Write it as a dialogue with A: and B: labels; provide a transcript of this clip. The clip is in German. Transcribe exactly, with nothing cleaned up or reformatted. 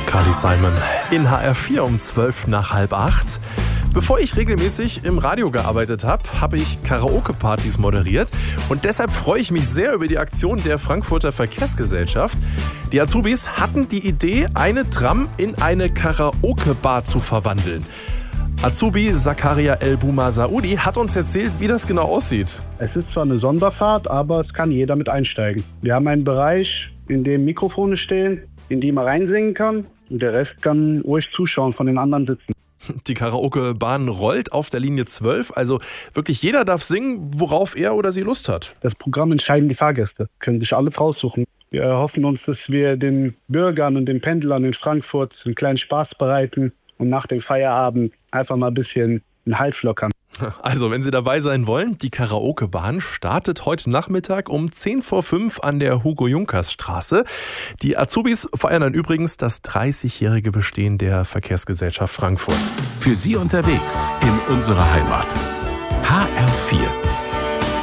A: Carly Simon in H R vier um zwölf nach halb acht. Bevor ich regelmäßig im Radio gearbeitet habe, habe ich Karaoke-Partys moderiert und deshalb freue ich mich sehr über die Aktion der Frankfurter Verkehrsgesellschaft. Die Azubis hatten die Idee, eine Tram in eine Karaoke-Bar zu verwandeln. Azubi Zakaria El-Bouma Saudi hat uns erzählt, wie das genau aussieht.
B: Es ist zwar eine Sonderfahrt, aber es kann jeder mit einsteigen. Wir haben einen Bereich, in dem Mikrofone stehen, in die man reinsingen kann. Und der Rest kann ruhig zuschauen von den anderen sitzen.
A: Die Karaoke-Bahn rollt auf der Linie zwölf, also wirklich jeder darf singen, worauf er oder sie Lust hat.
B: Das Programm entscheiden die Fahrgäste, können sich alle raussuchen. Wir erhoffen uns, dass wir den Bürgern und den Pendlern in Frankfurt einen kleinen Spaß bereiten und nach dem Feierabend einfach mal ein bisschen den Hals lockern.
A: Also, wenn Sie dabei sein wollen, die Karaoke-Bahn startet heute Nachmittag um zehn vor fünf an der Hugo-Junkers-Straße. Die Azubis feiern dann übrigens das dreißigjährige Bestehen der Verkehrsgesellschaft Frankfurt.
C: Für Sie unterwegs in unserer Heimat. H R vier.